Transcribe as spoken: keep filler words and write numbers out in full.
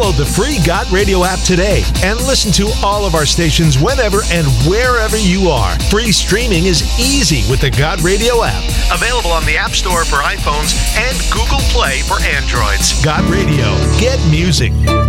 Download the free Got Radio app today and listen to all of our stations whenever and wherever you are. Free streaming is easy with the Got Radio app. Available on the App Store for iPhones and Google Play for Androids. Got Radio. Get music.